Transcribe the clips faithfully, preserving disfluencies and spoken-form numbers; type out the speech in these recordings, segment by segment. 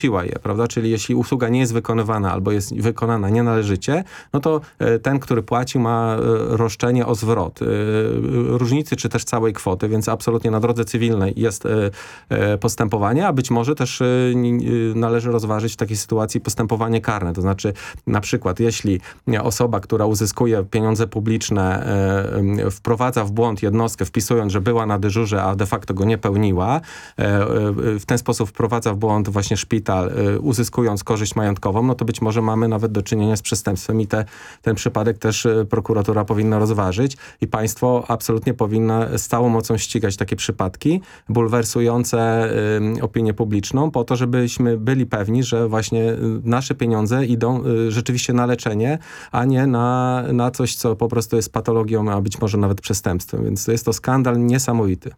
siła je, prawda? Czyli jeśli usługa nie jest wykonywana albo jest wykonana nienależycie, no to ten, który płaci, ma roszczenie o zwrot różnicy czy też całej kwoty, więc absolutnie na drodze cywilnej jest postępowanie, a być może też należy rozważyć w takiej sytuacji postępowanie karne. To znaczy na przykład jeśli osoba, która uzyskuje pieniądze publiczne, wprowadza w błąd jednostkę, wpisując, że była na dyżurze, a de facto go nie pełniła, w ten sposób wprowadza w błąd właśnie szpital, uzyskując korzyść majątkową, no to być może mamy nawet do czynienia z przestępstwem i te, ten przypadek też prokuratura powinna rozważyć i państwo absolutnie powinno z całą mocą ścigać takie przypadki bulwersujące y, opinię publiczną po to, żebyśmy byli pewni, że właśnie nasze pieniądze idą y, rzeczywiście na leczenie, a nie na, na coś, co po prostu jest patologią, a być może nawet przestępstwem. Więc jest to skandal niesamowity.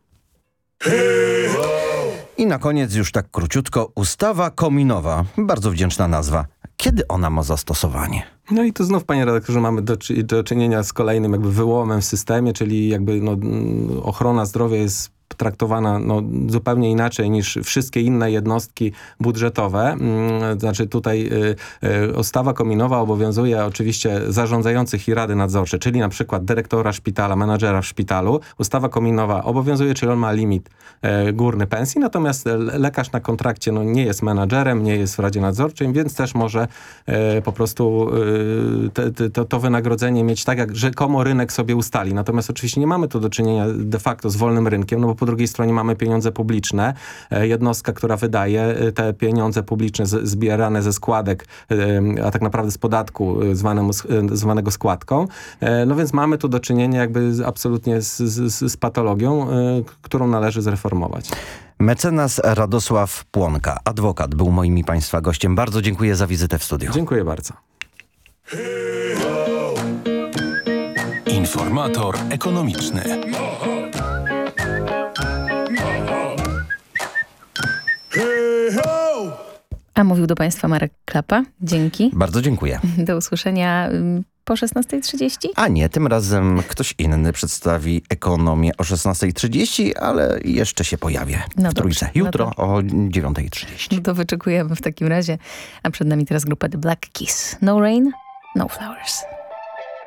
I na koniec już tak króciutko, ustawa kominowa. Bardzo wdzięczna nazwa. Kiedy ona ma zastosowanie? No i tu znów, panie redaktorze, mamy do, do czynienia z kolejnym jakby wyłomem w systemie, czyli jakby no, ochrona zdrowia jest traktowana no, zupełnie inaczej niż wszystkie inne jednostki budżetowe. Znaczy tutaj y, y, ustawa kominowa obowiązuje oczywiście zarządzających i rady nadzorcze, czyli na przykład dyrektora szpitala, menadżera w szpitalu. Ustawa kominowa obowiązuje, czyli on ma limit y, górny pensji, natomiast lekarz na kontrakcie no, nie jest menadżerem, nie jest w radzie nadzorczej, więc też może y, po prostu y, te, te, to, to wynagrodzenie mieć tak, jak rzekomo rynek sobie ustali. Natomiast oczywiście nie mamy tu do czynienia de facto z wolnym rynkiem, no bo po drugiej stronie mamy pieniądze publiczne. Jednostka, która wydaje te pieniądze publiczne z, zbierane ze składek, a tak naprawdę z podatku zwanego, zwanego składką. No więc mamy tu do czynienia jakby absolutnie z, z, z patologią, którą należy zreformować. Mecenas Radosław Płonka, adwokat, był moim i państwa gościem. Bardzo dziękuję za wizytę w studiu. Dziękuję bardzo. Informator ekonomiczny. A mówił do państwa Marek Klapa. Dzięki. Bardzo dziękuję. Do usłyszenia po szesnastej trzydzieści? A nie, tym razem ktoś inny przedstawi ekonomię o szesnastej trzydzieści, ale jeszcze się pojawię no w Trójce. Dobrze, Jutro no to... o dziewiątej trzydzieści. No to wyczekujemy w takim razie. A przed nami teraz grupa The Black Keys. No Rain, No Flowers.